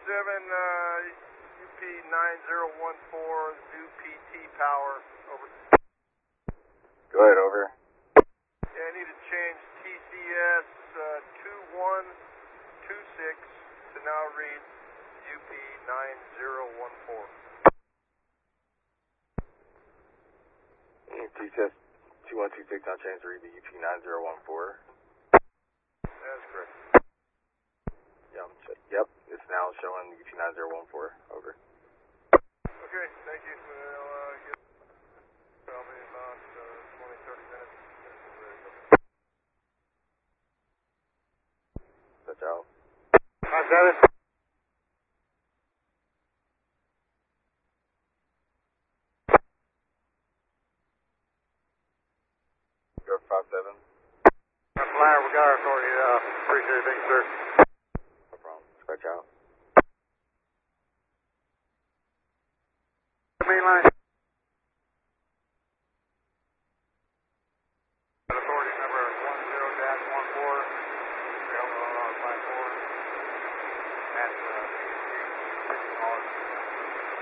UP 9014, Zoo PT Power, over. Go ahead, over. Yeah, I need to change TCS 2126 to now read UP 9014. TCS 2126 now change to read the UP 9014. That's correct. Yep, it's now showing UP 9014. Over. Okay, thank you. I'll get probably about 20, 30 minutes. That's out. Hi, 7. Go 57. Flyer, we got our authority. Appreciate it. Thanks, sir.